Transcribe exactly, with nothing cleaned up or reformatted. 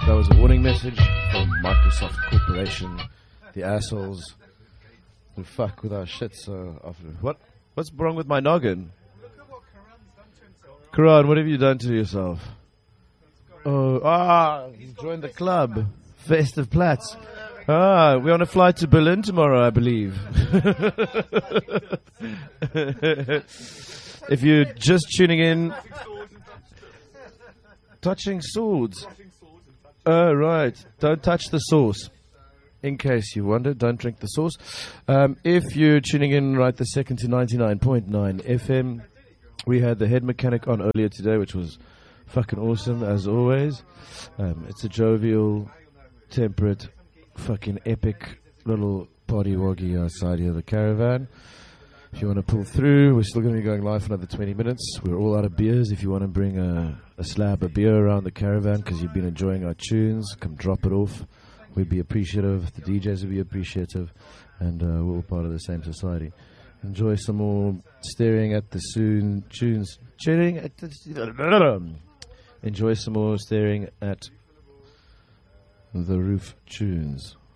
that was a warning message from Microsoft Corporation, the assholes who fuck with our shit so often. What? What's wrong with my noggin? Look at what Karan's done to himself. Karan, what have you done to yourself? Oh, ah, he's joined the club. Festive Platz. Ah, we're on a flight to Berlin tomorrow, I believe. If you're just tuning in, touching swords. Oh, right. Don't touch the sauce. In case you wonder, don't drink the sauce. Um, if you're tuning in right the second to ninety-nine point nine F M, we had the head mechanic on earlier today, which was fucking awesome, as always. Um, it's a jovial, temperate, fucking epic little potty woggy outside here, the caravan. If you want to pull through, we're still going to be going live for another twenty minutes. We're all out of beers. If you want to bring a, a slab of beer around the caravan because you've been enjoying our tunes, come drop it off. We'd be appreciative. The D Js would be appreciative. And uh, we're all part of the same society. Enjoy some more staring at the soon tunes. Staring at the Enjoy some more staring at the roof tunes.